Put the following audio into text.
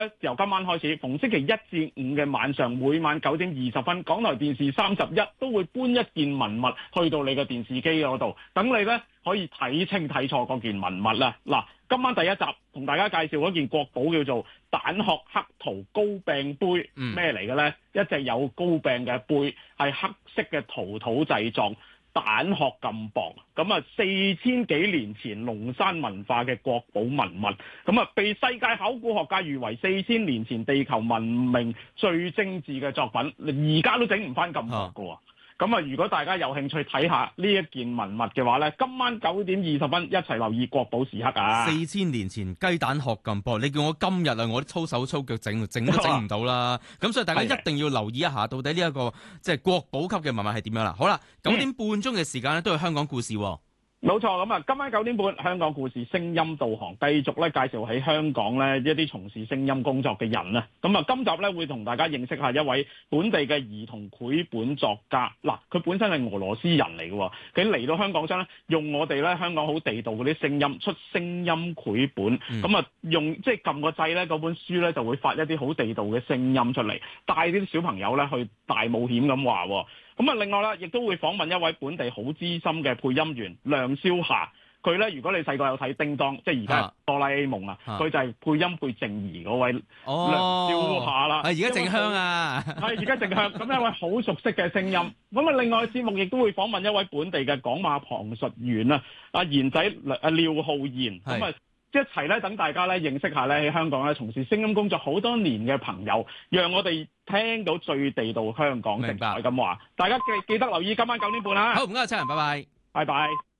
由今晚開始，逢星期一至五嘅晚上，每晚9:20，港台電視31都會搬一件文物去到你嘅電視機嗰度，等你咧可以睇清睇錯嗰件文物啦。嗱，今晚第一集同大家介紹嗰件國寶叫做蛋殼黑陶高柄杯，咩嚟嘅咧？一隻有高柄嘅杯，係黑色嘅陶土製作。蛋殼咁薄，咁啊4000幾年前龍山文化嘅國寶文物，咁啊被世界考古學界譽為4000年前地球文明最精緻嘅作品，而家都整唔翻咁薄㗎喎。咁啊，如果大家有興趣睇下呢一件文物嘅話咧，今晚9:20一齊留意國寶時刻啊 ！4000年前雞蛋殼咁薄，你叫我今日啊，我啲粗手粗腳整都整唔到啦。咁所以大家一定要留意一下，到底呢一個即係國寶級嘅文物係點樣啦。好啦，9點半鐘嘅時間咧，都係香港故事喎。 冇錯，咁啊，今晚9點半，香港故事聲音導航繼續咧介紹喺香港咧一啲從事聲音工作嘅人啊。咁啊，今集咧會同大家認識下一位本地嘅兒童繪本作家。嗱，佢本身係俄羅斯人嚟嘅，佢嚟到香港之後咧，用我哋咧香港好地道嗰啲聲音出聲音繪本。咁啊，用即係撳個掣咧，嗰本書咧就會發一啲好地道嘅聲音出嚟，帶啲小朋友咧去大冒險咁話。咁啊，另外啦，亦都會訪問一位本地好資深嘅配音員梁少霞。佢咧，如果你細個有睇叮當，即係而家哆啦 A 夢啊，佢就係配音配靜兒嗰位梁少霞啦。 而家靜香啊， 係而家靜香，咁一位好熟悉嘅聲音。咁啊，另外節目亦都會訪問一位本地嘅港馬旁述員啊，阿賢仔廖浩然。咁啊，一齊咧等大家咧認識下咧喺香港咧從事聲音工作好多年嘅朋友，讓我哋聽到最地道香港精彩咁話。大家記得留意今晚9點半啦。 好，唔該，秋人，拜拜， 拜拜。